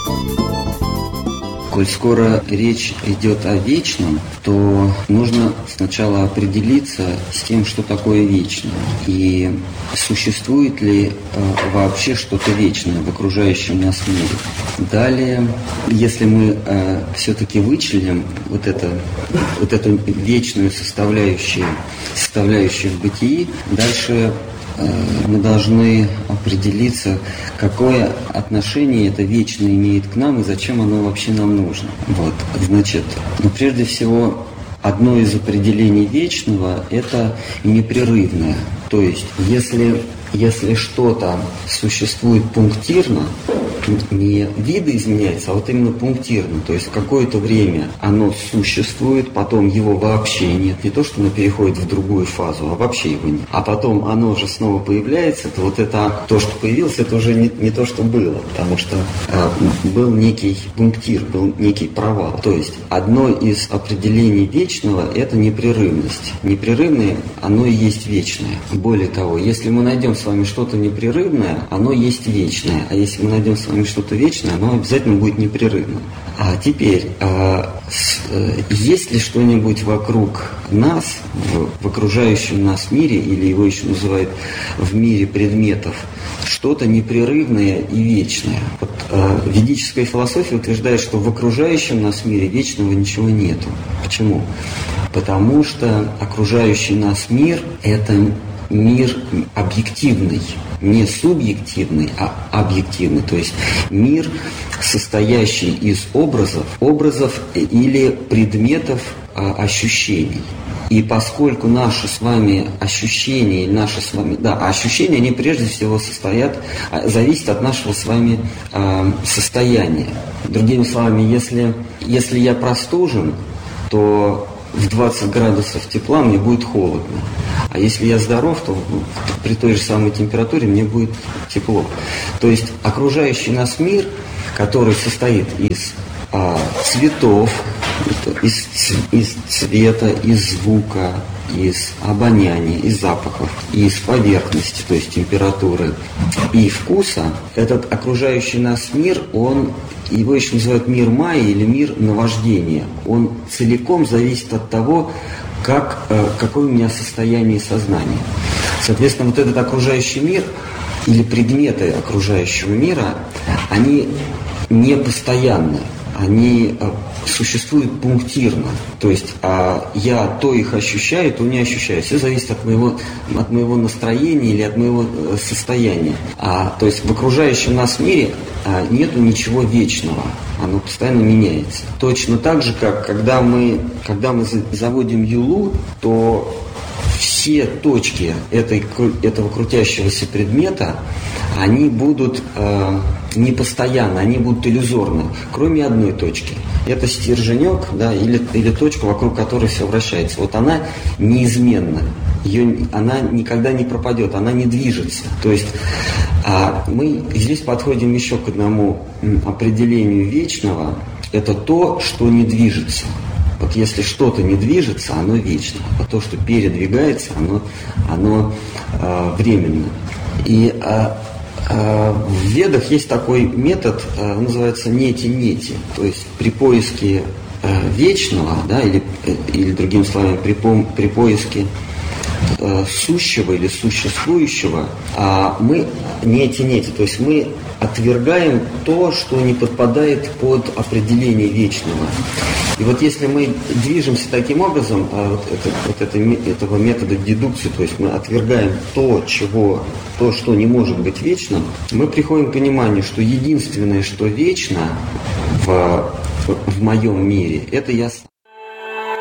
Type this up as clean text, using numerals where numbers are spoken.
Коль скоро речь идет о вечном, то нужно сначала определиться с тем, что такое вечное. И существует ли вообще что-то вечное в окружающем нас мире. Далее, если мы все-таки вычленим вот эту вечную составляющую в бытии, дальше мы должны определиться, какое отношение это вечное имеет к нам и зачем оно вообще нам нужно. Значит, прежде всего, одно из определений вечного – это непрерывное. То есть, если что-то существует пунктирно, не видоизменяется, а вот именно пунктирно, то есть какое-то время оно существует, потом его вообще нет, не то, что оно переходит в другую фазу, а вообще его нет. А потом оно же снова появляется, то вот это, то, что появилось, это уже не то, что было, потому что был некий пунктир, был некий провал. То есть одно из определений вечного – это непрерывность. Непрерывное, оно и есть вечное. Более того, если мы найдем с вами что-то непрерывное, оно есть вечное, а если мы найдем с вами что-то вечное, оно обязательно будет непрерывным. А теперь, есть ли что-нибудь вокруг нас, в окружающем нас мире, или его еще называют в мире предметов, что-то непрерывное и вечное? Ведическая философия утверждает, что в окружающем нас мире вечного ничего нету. Почему? Потому что окружающий нас мир – это мир объективный, не субъективный, а объективный. То есть мир, состоящий из образов или предметов ощущений. И поскольку наши с вами ощущения, ощущения, они прежде всего зависят от нашего с вами состояния. Другими словами, если я простужен, то в 20 градусов тепла мне будет холодно. А если я здоров, то при той же самой температуре мне будет тепло. То есть окружающий нас мир, который состоит из цветов, из цвета, из звука, из обоняния, из запахов, из поверхности, то есть температуры и вкуса, этот окружающий нас мир, его еще называют мир майи или мир наваждения. Он целиком зависит от того, какое у меня состояние сознания. Соответственно, вот этот окружающий мир или предметы окружающего мира, они не постоянны, они существуют пунктирно. То есть я то их ощущаю, то не ощущаю. Все зависит от моего настроения или от моего состояния. То есть в окружающем нас мире нету ничего вечного. Оно постоянно меняется. Точно так же, как когда мы заводим юлу, то все точки этого крутящегося предмета, они будут непостоянны, они будут иллюзорны, кроме одной точки. Это стерженек, или точка, вокруг которой все вращается. Вот она неизменна, она никогда не пропадет, она не движется. То есть мы здесь подходим еще к одному определению вечного. Это то, что не движется. Вот если что-то не движется, оно вечно. А то, что передвигается, оно временно. И в Ведах есть такой метод, называется нети-нети. То есть при поиске вечного, или другими словами, при поиске сущего или существующего, мы нети-нети, то есть мы отвергаем то, что не подпадает под определение вечного. И вот если мы движемся таким образом, этого метода дедукции, то есть мы отвергаем то, что не может быть вечным, мы приходим к пониманию, что единственное, что вечно в моем мире, это я сам.